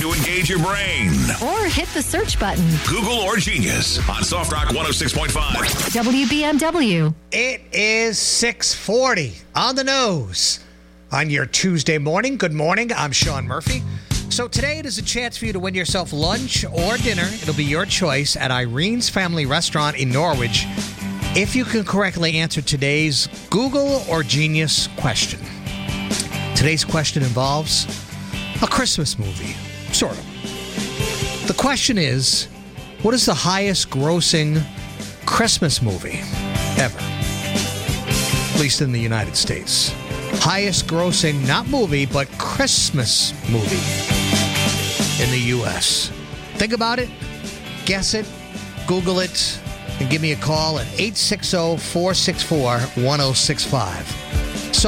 to engage your brain. Or hit the search button. Google or Genius on Soft Rock 106.5. WBMW. It is 6:40 on the nose on your Tuesday morning. Good morning. I'm Sean Murphy. So today it is a chance for you to win yourself lunch or dinner. It'll be your choice at Irene's Family Restaurant in Norwich if you can correctly answer today's Google or Genius question. Today's question involves a Christmas movie, sort of. The question is, what is the highest grossing Christmas movie ever? At least in the United States. Highest grossing, not movie, but Christmas movie in the U.S. Think about it, guess it, Google it, and give me a call at 860-464-1065.